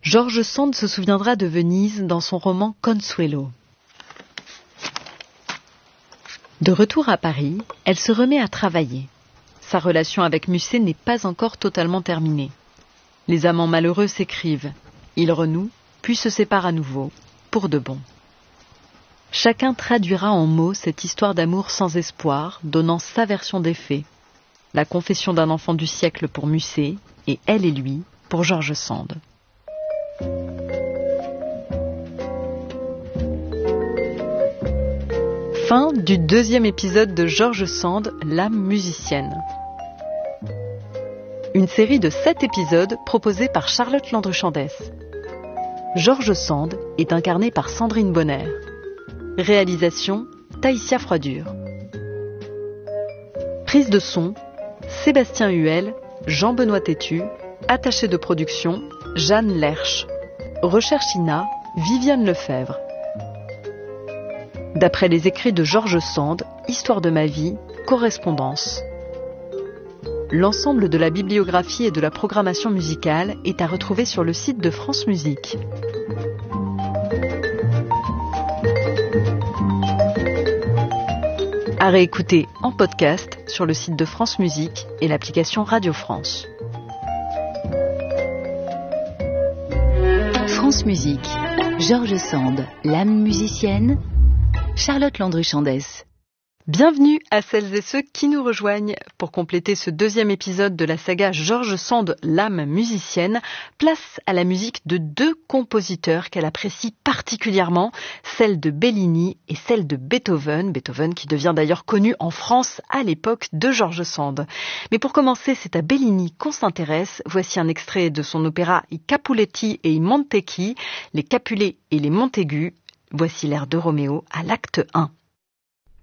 George Sand se souviendra de Venise dans son roman Consuelo. De retour à Paris, elle se remet à travailler. Sa relation avec Musset n'est pas encore totalement terminée. Les amants malheureux s'écrivent. Ils renouent, puis se séparent à nouveau, pour de bon. Chacun traduira en mots cette histoire d'amour sans espoir, donnant sa version des faits. La confession d'un enfant du siècle pour Musset, et Elle et lui pour George Sand. Fin du 2e épisode de George Sand, l'âme musicienne. Une série de 7 épisodes proposés par Charlotte Landru-Chandès. George Sand est incarné par Sandrine Bonner. Réalisation, Taïsia Froidure. Prise de son, Sébastien Huel, Jean-Benoît Tétu. Attaché de production, Jeanne Lerche. Recherche INA, Viviane Lefebvre. D'après les écrits de George Sand, Histoire de ma vie, correspondance. L'ensemble de la bibliographie et de la programmation musicale est à retrouver sur le site de France Musique. À réécouter en podcast sur le site de France Musique et l'application Radio France. France Musique, George Sand, l'âme musicienne, Charlotte Landru-Chandès. Bienvenue à celles et ceux qui nous rejoignent. Pour compléter ce 2e épisode de la saga George Sand, l'âme musicienne, place à la musique de 2 compositeurs qu'elle apprécie particulièrement, celle de Bellini et celle de Beethoven. Beethoven qui devient d'ailleurs connu en France à l'époque de George Sand. Mais pour commencer, c'est à Bellini qu'on s'intéresse. Voici un extrait de son opéra I Capuletti e i Montecchi, les Capulets et les Montaigus. Voici l'air de Roméo à l'acte 1.